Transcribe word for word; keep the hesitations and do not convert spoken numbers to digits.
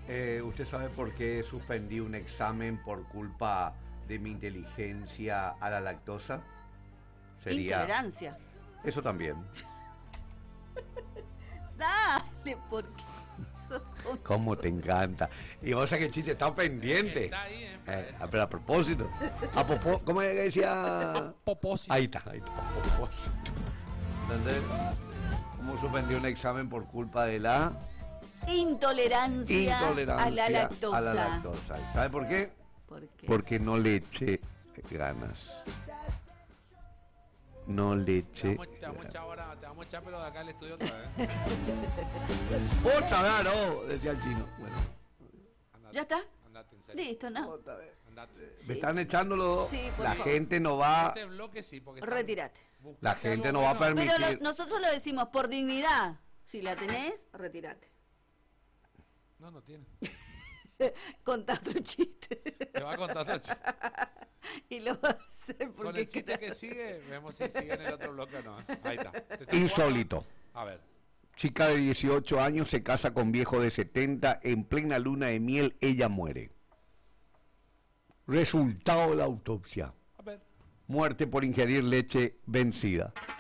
Eh, ¿usted sabe por qué suspendí un examen por culpa de mi inteligencia a la lactosa? Sería... Intolerancia. Eso también. Dale, porque sos tonto. ¿Cómo te encanta? Y vos sabés que el chiste está pendiente. Está ahí, eh, Eh, pero a propósito. A popo- ¿Cómo es que decía? Popósito. Ahí está, ahí está. A propósito. ¿Entendés? ¿Cómo suspendí un examen por culpa de la Intolerancia, intolerancia a la lactosa. a la lactosa? ¿Sabe por qué? ¿Por qué? Porque no le eché ganas. No le Te eché vamos, te vamos a echar ahora, te vamos a echar, pero de acá al estudio otra vez. otra vez, no, decía el chino. Bueno, Andate, ¿Ya está? Andate, en serio. Listo, ¿no? otra vez. Andate. Sí, Me están sí. echándolo. Sí, por la favor. gente no va. Este bloque sí, porque está- Retírate. buscate La gente algo no va a bueno. permitir. Pero lo- nosotros lo decimos por dignidad. Si la tenés, retírate. No, no tiene. Contá otro chiste. Te va a contar otro chiste. Y lo va a hacer porque Con el chiste claro. que sigue, vemos si sigue en el otro bloque o no. Ahí está. ¿Te está Insólito. jugando? A ver. Chica de dieciocho años se casa con viejo de setenta. En plena luna de miel, ella muere. Resultado de la autopsia: A ver. muerte por ingerir leche vencida.